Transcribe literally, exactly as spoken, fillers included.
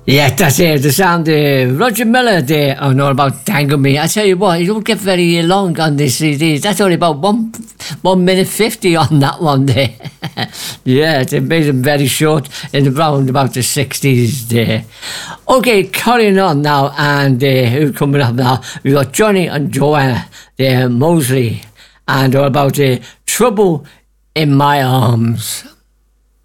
Yeah, that's it. The sound uh, Roger Miller there on All About Tango Me. I tell you what, you don't get very long on these C Ds. That's only about one one minute fifty on that one there. Yeah, they made them very short in around about the sixties there. Okay, carrying on now, and uh, who's coming up now? We got Johnny and Joanna there, Mosley, and All About uh, Trouble in My Arms.